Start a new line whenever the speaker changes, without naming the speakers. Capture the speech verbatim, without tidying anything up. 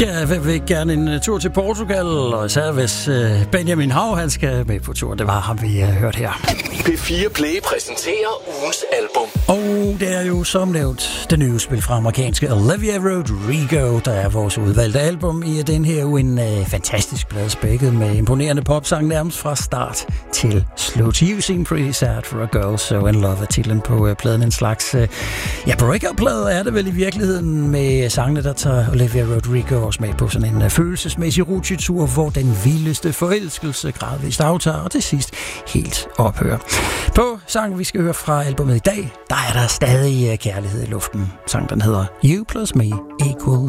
Ja, hvem vil gerne en tur til Portugal, og især hvis uh, Benjamin Hav, han skal med på tur. Det var ham, vi uh, hørte her.
P fire Play præsenterer ugens album.
Og det er jo som nævnt det nye spil fra amerikanske Olivia Rodrigo, der er vores udvalgte album i den her jo en uh, fantastisk plade spækket med imponerende popsang nærmest fra start til slut. You Seem Pretty Sad for a Girl So In Love er titlen på uh, pladen. En slags uh, ja, breakup-plade er det vel i virkeligheden med sangene, der tager Olivia Rodrigo også med på sådan en uh, følelsesmæssig rutsjetur, hvor den vildeste forelskelse gradvist aftager og til sidst helt ophører. På sangen, vi skal høre fra albumet i dag, der er der stadig uh, kærlighed i luften. Sangen, den hedder You Plus Me Equals